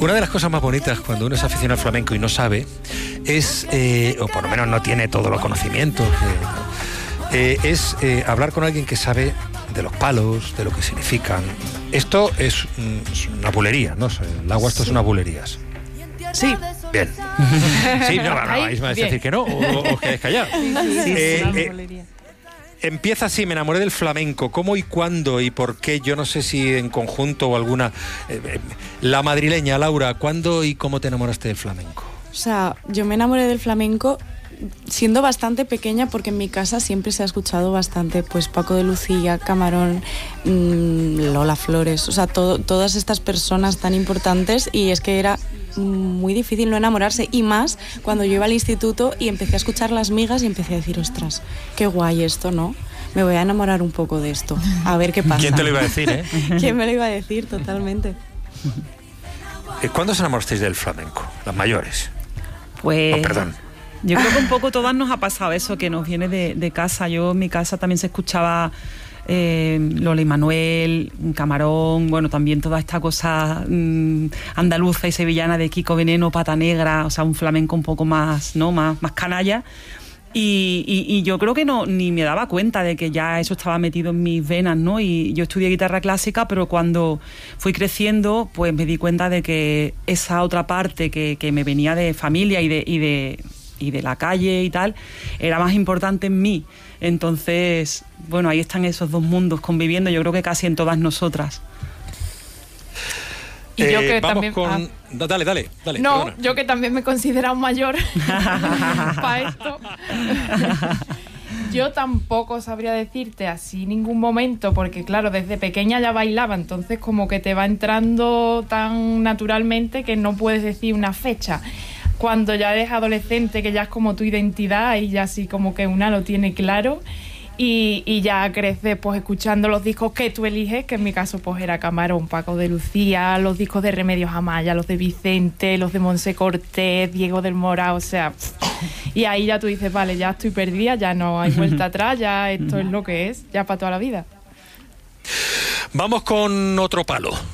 Una de las cosas más bonitas cuando uno es aficionado al flamenco y no sabe es, o por lo menos no tiene todos los conocimientos, es hablar con alguien que sabe de los palos, de lo que significan. Esto es una bulería, ¿no? El agua, esto es unas bulerías. Sí. Bien. Sí, no vais a decir que no, o os quedáis callados. Empieza así, me enamoré del flamenco. ¿Cómo y cuándo y por qué? Yo no sé si en conjunto o alguna... La madrileña, Laura, ¿cuándo y cómo te enamoraste del flamenco? O sea, yo me enamoré del flamenco siendo bastante pequeña, porque en mi casa siempre se ha escuchado bastante, pues Paco de Lucía, Camarón, Lola Flores, o sea, todas estas personas tan importantes, y es que era muy difícil no enamorarse, y más cuando yo iba al instituto y empecé a escuchar Las Migas y empecé a decir, ostras, qué guay esto, ¿no? Me voy a enamorar un poco de esto, a ver qué pasa. ¿Quién te lo iba a decir, eh? ¿Quién me lo iba a decir? Totalmente. ¿Cuándo os enamorasteis del flamenco? Las mayores. Pues... Oh, perdón. Yo creo que un poco todas nos ha pasado eso, que nos viene de casa. Yo en mi casa también se escuchaba Lola y Manuel, Camarón, bueno, también toda esta cosa andaluza y sevillana de Kiko Veneno, Pata Negra, o sea, un flamenco un poco más, ¿no? más canalla. Y yo creo que ni me daba cuenta de que ya eso estaba metido en mis venas, ¿no? Y yo estudié guitarra clásica, pero cuando fui creciendo, pues me di cuenta de que esa otra parte que me venía de familia y de la calle y tal, era más importante en mí. Entonces, bueno, ahí están esos dos mundos conviviendo, yo creo que casi en todas nosotras. Y yo que vamos también... con... Dale. No, perdona. yo que también me he considerado mayor para esto. Yo tampoco sabría decirte así ningún momento, porque claro, desde pequeña ya bailaba, entonces como que te va entrando tan naturalmente que no puedes decir una fecha. Cuando ya eres adolescente, que ya es como tu identidad, y ya así como que una lo tiene claro, y ya creces pues escuchando los discos que tú eliges, que en mi caso pues era Camarón, Paco de Lucía, los discos de Remedios Amaya, los de Vicente, los de Monse Cortés, Diego del Mora, o sea, y ahí ya tú dices, vale, ya estoy perdida, ya no hay vuelta atrás, ya esto es lo que es, ya para toda la vida. Vamos con otro palo.